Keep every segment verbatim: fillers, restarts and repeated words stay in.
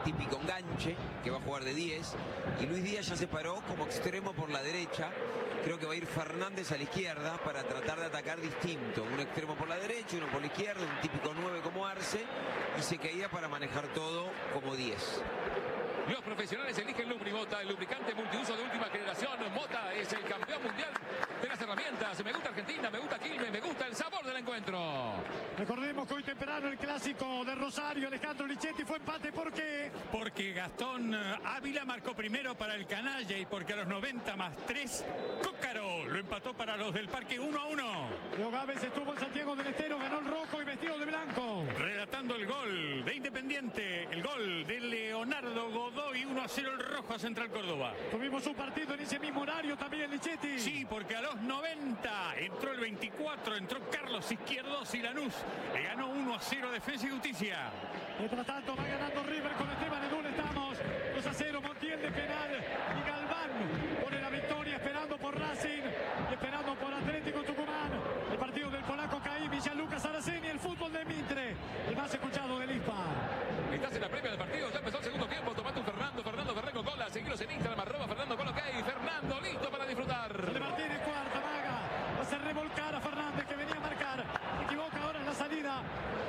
típico enganche, que va a jugar de diez, y Luis Díaz ya se paró como extremo por la derecha. Creo que va a ir Fernández a la izquierda para tratar de atacar distinto. Un extremo por la derecha, uno por la izquierda, un típico nueve como Arce, y Sequeira para manejar todo como diez. Los profesionales eligen Lubrimota, el lubricante multiuso de última generación. Mota es el campeón mundial de las herramientas. Me gusta Argentina, me gusta Quilmes, me gusta el sabor del encuentro. Recordemos que hoy temprano el clásico de Rosario, Alejandro Lichetti, fue empate. ¿Por qué? Porque Gastón Ávila marcó primero para el canalla y porque a los noventa más tres, Cócaro lo empató para los del Parque uno a uno. Leo Gávez estuvo en Santiago del Estero, ganó el rojo y vestido de blanco. Relatando el gol de Independiente, el gol de Leonardo Godoy, uno a cero el rojo a Central Córdoba. Tuvimos un partido en ese mismo horario también, Lichetti. Sí, porque a los noventa entró el veinticuatro, entró Carlos Izquierdos y Lanús le ganó uno a cero Defensa y Justicia. Mientras tanto va ganando River con Esteban Edul, estamos dos a cero, Montiel de penal y Galván pone la victoria, esperando por Racing y esperando por Atlético Tucumán. El partido del polaco Caí, Villalucas, Araceni, el fútbol de Mitre, el más escuchado del I S P A. Estás en la previa del partido, ya empezó el segundo tiempo. Tomate un Fernando, Fernando Ferrero Cola, seguilos en Instagram, arroba Fernando Cola, ok, Fernando listo para disfrutar. De Martínez, cuarta, Maga, hace revolcar a Fernández que venía a marcar, se equivoca ahora en la salida.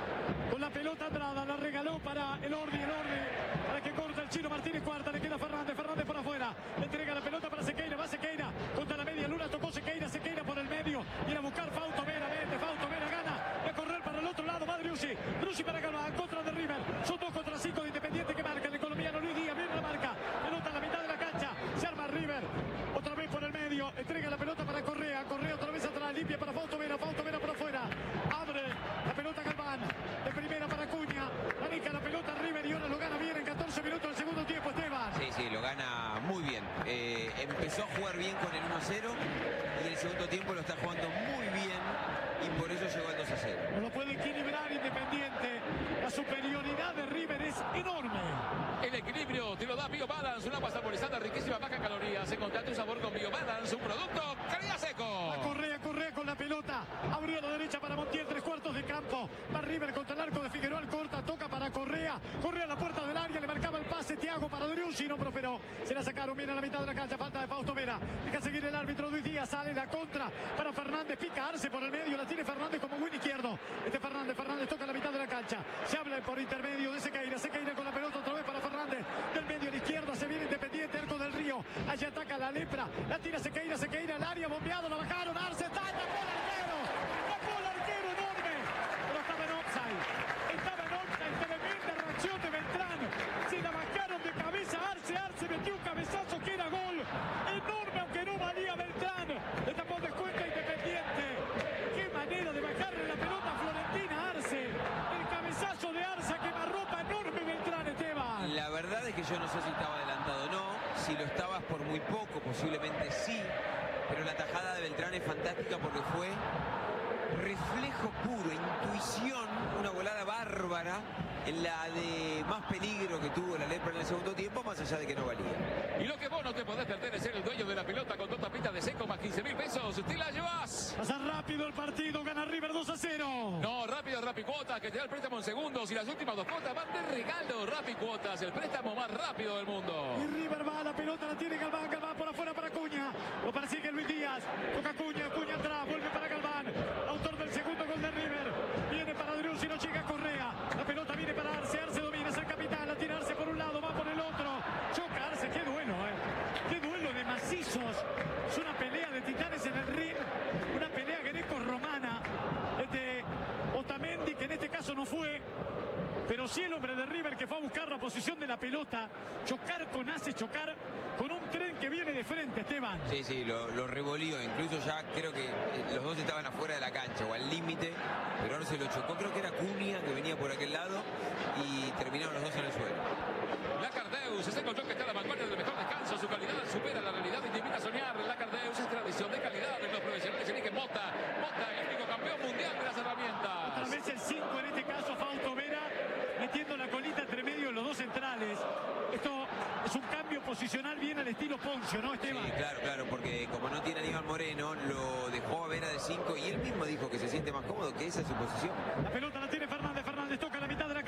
Con la pelota Andrada, la regaló para el Ordi, el Ordi, para que corta el Chino Martínez, cuarta, le queda Fernández, Fernández por afuera, le entrega la pelota para Sequeira, va Sequeira, contra la media luna, tocó Sequeira, Sequeira por el medio, viene a buscar Fausto Vera, vende, Fausto Vera gana, va a correr para el otro lado, va Driussi, Driussi para Galván, contra de River, son dos contra cinco de Independiente que marca, el colombiano Luis Díaz, viene la marca, pelota en la mitad de la cancha, se arma River, otra vez por el medio, entrega la pelota para Correa, Correa otra vez atrás, limpia para Fausto Vera, Fausto Vera por afuera, abre la pelota Galván, de primera para Acuña, maneja la pelota River y ahora lo gana bien en catorce minutos del segundo tiempo, Esteban. Sí, sí, lo gana muy bien. Eh, empezó a jugar bien con el uno a cero y el segundo tiempo lo está jugando muy bien y por eso llegó al dos a cero. No lo puede equilibrar Independiente. La superioridad de River es enorme. El equilibrio te lo da BioBalance, una agua saborizada riquísima, baja en calorías. Encontrate un sabor con BioBalance, un producto calidad seco. A Correa, Correa con la pelota. Abrió a la derecha para Montiel, tres cuartos de campo. Va River contra el arco de Figueroa, corta, toca para Correa. Correa a la puerta del área, le marcaba el pase Thiago para Driussi, no prosperó. Se la sacaron bien a la mitad de la cancha, falta de Fausto Vera. Deja seguir el árbitro Luis Díaz, sale la contra para Fernández, pica Arce por el medio, la tiene Fernández como buen izquierdo. Este Fernández, Fernández toca la mitad de la cancha. Se habla por intermedio de Sequeira, Sequeira con la pelota otra vez para Fernández. Del medio a la izquierda se viene Independiente, Arco del Río. Allí ataca la lepra, la tira Sequeira, Sequeira al área, bombeado, la bajaron, Arce está, tapó el arquero, tapó el arquero enorme, pero estaba en offside, estaba en offside, tremenda reacción de Beltrán, se la bajaron de cabeza Arce, Arce metió un cabezazo que era gol, enorme aunque no valía Beltrán, le tapó de cuenta Independiente, qué manera de bajarle la pelota a Florentina Arce, el cabezazo de Arce a quemarropa enorme Beltrán, Esteban. La verdad es que yo no sé si estaba adelantado o no, si lo estabas por muy poco, posiblemente sí, pero la tajada de Beltrán es fantástica porque fue reflejo puro, intuición, una volada bárbara en la de más peligro que tuvo la lepra en el segundo tiempo, más allá de que no valía. Y lo que vos no te podés perder es ser el dueño de la pelota con dos tapitas de seco más quince mil pesos. Te la llevas. Pasa rápido el partido, gana River dos a cero. No, rápido, Rapicuotas, que te da el préstamo en segundos y las últimas dos cuotas van de regalo. Rapicuotas, el préstamo más rápido del mundo. Y River va, la pelota la tiene Galván, Galván por afuera para Acuña. Lo persigue Luis Díaz, toca Acuña, Acuña atrás, vuelve para Galván. Autor del segundo gol de River. Viene para Driussi, no llega Correa. La pelota viene para Arce, Arce domina, es el capitán, la tira Arce por un lado, va por el otro. Choca Arce, qué duelo, eh. Qué duelo de macizos. Es una pelea de titanes en el ring. Una pelea greco-romana. Este Otamendi, que en este caso no fue, pero sí el hombre de River que fue a buscar la posición de la pelota. Chocar con Arce, chocar con un tren que viene de frente, Esteban. Sí, sí, lo, lo revolvió, incluso ya creo que los dos estaban afuera de la cancha o al límite, pero ahora se lo chocó, creo que era Cunha que venía por aquel lado y terminaron los dos en el suelo. La Cardeus es el colchón que está a la vanguardia del mejor descanso, su calidad supera la realidad y te invita a soñar. La Cardeus es tradición de calidad en los profesionales, eligen Mota, Mota, el único campeón mundial de las herramientas. Otra vez el cinco en este caso, Fausto Vera, metiendo la colita entre medio de los dos centrales. Esto es un cambio posicional bien al estilo Poncio, ¿no, Esteban? Sí, claro, claro, porque como no tiene a Aníbal Moreno, lo dejó a Vera de cinco y él mismo dijo que se siente más cómodo, que esa es su posición. La pelota la tiene Fernández, Fernández toca la mitad de la